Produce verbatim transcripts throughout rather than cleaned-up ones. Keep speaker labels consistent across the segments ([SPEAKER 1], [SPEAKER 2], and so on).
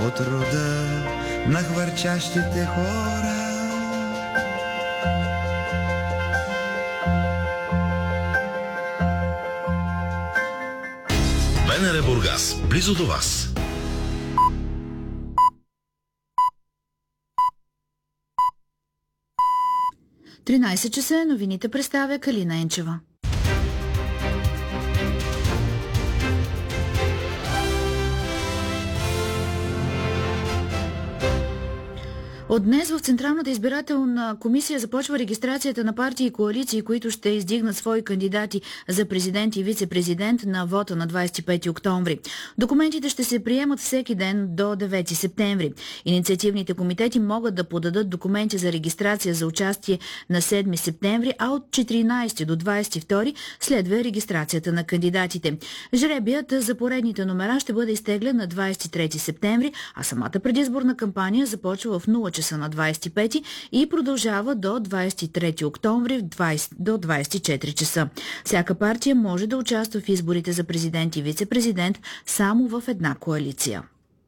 [SPEAKER 1] от рода на хвърчащите хора.
[SPEAKER 2] БНР Бургас, близо до вас.
[SPEAKER 3] тринайсет часа, новините представя Калина Енчева. От днес в Централната избирателна комисия започва регистрацията на партии и коалиции, които ще издигнат свои кандидати за президент и вице-президент на вота на двайсет и пети октомври. Документите ще се приемат всеки ден до девети септември. Инициативните комитети могат да подадат документи за регистрация за участие на седми септември, а от четиринайсети до двайсет и втори следва регистрацията на кандидатите. Жребият за поредните номера ще бъде изтеглен на двайсет и трети септември, а самата предизборна кампания започва в нула часа на двайсет и пети и продължава до двайсет и трети октомври до двайсет и четири часа. Всяка партия може да участва в изборите за президент и вице-президент само в една коалиция.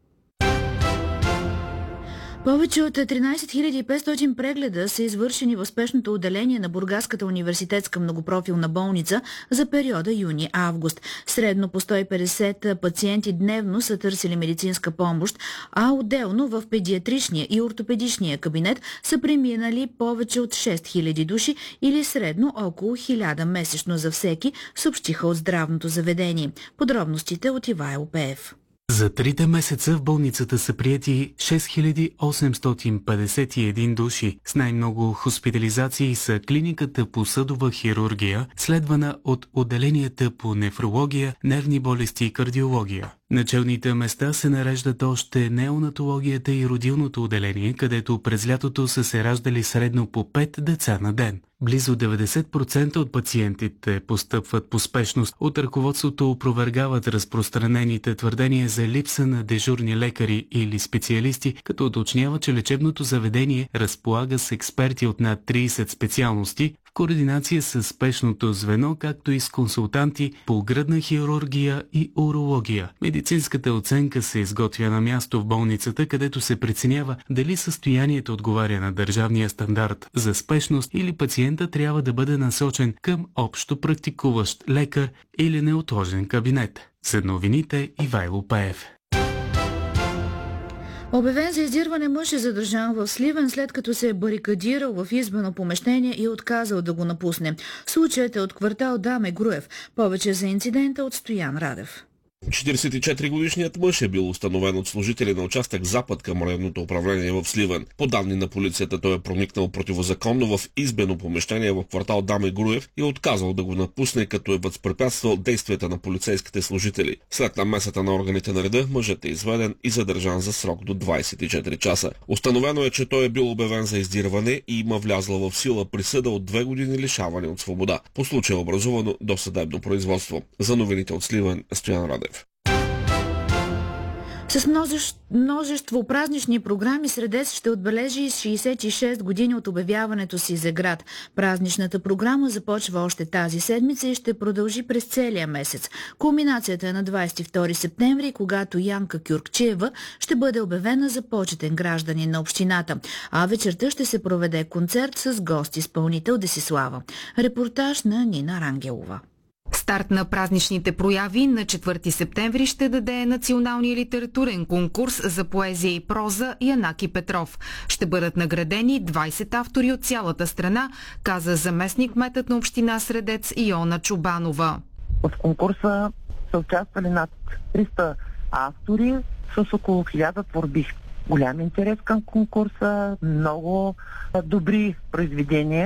[SPEAKER 3] Повече от тринайсет хиляди и петстотин прегледа са извършени в спешното отделение на Бургаската университетска многопрофилна болница за периода юни-август. Средно по сто и петдесет пациенти дневно са търсили медицинска помощ, а отделно в педиатричния и ортопедичния кабинет са преминали повече от шест хиляди души или средно около хиляда месечно за всеки, съобщиха от здравното заведение. Подробностите от Ивайло Пеев.
[SPEAKER 4] За трите месеца в болницата са приети шест хиляди осемстотин петдесет и един души. С най-много хоспитализации са клиниката по съдова хирургия, следвана от отделенията по нефрология, нервни болести и кардиология. Началните места се нареждат още неонатологията и родилното отделение, където през лятото са се раждали средно по пет деца на ден. Близо деветдесет процента от пациентите постъпват по спешност. От ръководството опровергават разпространените твърдения за липса на дежурни лекари или специалисти, като уточнява, че лечебното заведение разполага с експерти от над трийсет специалности, в координация с спешното звено, както и с консултанти по гръдна хирургия и урология. Медицинската оценка се изготвя на място в болницата, където се преценява дали състоянието отговаря на държавния стандарт за спешност или пациента трябва да бъде насочен към общо практикуващ лекар или неотложен кабинет. За новините Ивайло Пеев.
[SPEAKER 3] Обявен за издирване мъж е задържан в Сливен, след като се е барикадирал в избено помещение и отказал да го напусне. Случаят е от квартал Даме Груев. Повече за инцидента от Стоян Радев.
[SPEAKER 5] четирийсет и четири годишният мъж е бил установен от служители на участък запад към районното управление в Сливен. По данни на полицията, той е проникнал противозаконно в избено помещение в квартал Даме Груев и е отказал да го напусне, като е възпрепятствал действията на полицейските служители. След намесата на органите на реда, мъжът е изведен и задържан за срок до двайсет и четири часа. Установено е, че той е бил обявен за издирване и има влязла в сила присъда от две години лишаване от свобода. По случая е образувано досъдебно производство. За новините от Сливен, Стоян Радев.
[SPEAKER 3] С множество празнични програми Средец ще отбележи шейсет и шест години от обявяването си за град. Празничната програма започва още тази седмица и ще продължи през целия месец. Кулминацията е на двайсет и втори септември, когато Янка Кюркчиева ще бъде обявена за почетен гражданин на общината. А вечерта ще се проведе концерт с гост-изпълнител Десислава. Репортаж на Нина Рангелова.
[SPEAKER 6] Старт на празничните прояви на четвърти септември ще даде националния литературен конкурс за поезия и проза Янаки Петров. Ще бъдат наградени двайсет автори от цялата страна, каза заместник-кметът на община Средец Иона Чубанова.
[SPEAKER 7] В конкурса са участвали над триста автори с около хиляда творби. Голям интерес към конкурса, много добри произведения.